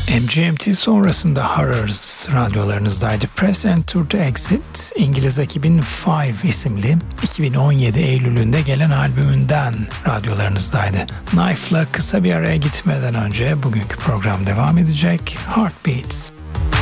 MGMT sonrasında Horrors radyolarınızdaydı. Press Enter to Exit, İngiliz ekibin Five isimli 2017 Eylül'ünde gelen albümünden radyolarınızdaydı. Knife'la kısa bir araya gitmeden önce bugünkü program devam edecek. Heartbeats.